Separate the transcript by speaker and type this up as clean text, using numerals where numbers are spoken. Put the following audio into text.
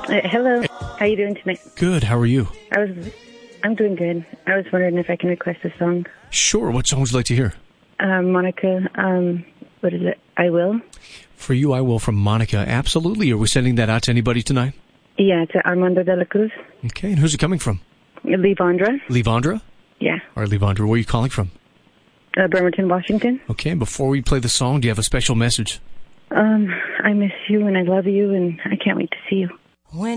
Speaker 1: Hello. How you doing tonight?
Speaker 2: Good. How are you?
Speaker 1: I'm doing good. I was wondering if I can request a song.
Speaker 2: Sure. What song would you like to hear?
Speaker 1: Monica, what is it? I Will?
Speaker 2: For You, I Will from Monica. Absolutely. Are we sending that out to anybody tonight?
Speaker 1: Yeah, to Armando de la Cruz.
Speaker 2: Okay. And who's it coming from?
Speaker 1: Levandra.
Speaker 2: Levandra?
Speaker 1: Yeah.
Speaker 2: All right, Levandra. Where are you calling from?
Speaker 1: Bremerton, Washington.
Speaker 2: Okay. And before we play the song, do you have a special message?
Speaker 1: I miss you and I love you and I can't wait to see you.